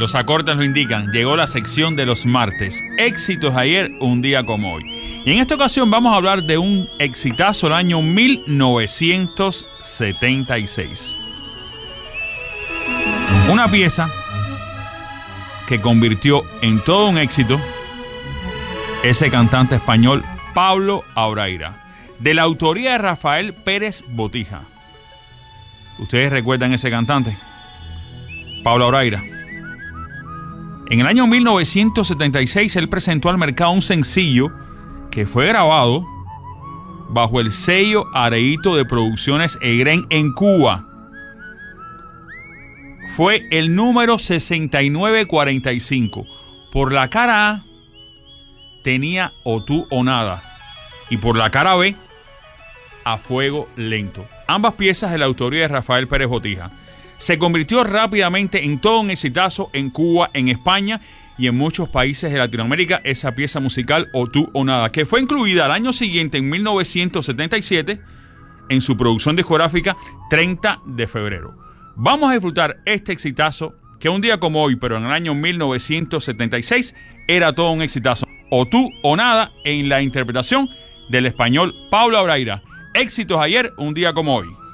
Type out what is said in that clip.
Los acordes lo indican, llegó la sección de los martes. Éxitos ayer, un día como hoy. Y en esta ocasión vamos a hablar de un exitazo del año 1976. Una pieza que convirtió en todo un éxito ese cantante español Pablo Auraira, de la autoría de Rafael Pérez Botija. ¿Ustedes recuerdan ese cantante? Pablo Auraira. En el año 1976 él presentó al mercado un sencillo que fue grabado bajo el sello Areito de Producciones Egren en Cuba. Fue el número 6945. Por la cara A tenía O Tú o Nada y por la cara B A Fuego Lento. Ambas piezas de la autoría de Rafael Pérez Botija. Se convirtió rápidamente en todo un exitazo en Cuba, en España y en muchos países de Latinoamérica, esa pieza musical O Tú o Nada, que fue incluida al año siguiente, en 1977, en su producción discográfica 30 de febrero. Vamos a disfrutar este exitazo que un día como hoy, pero en el año 1976, era todo un exitazo. O Tú o Nada, en la interpretación del español Pablo Auraira. Éxitos ayer, un día como hoy.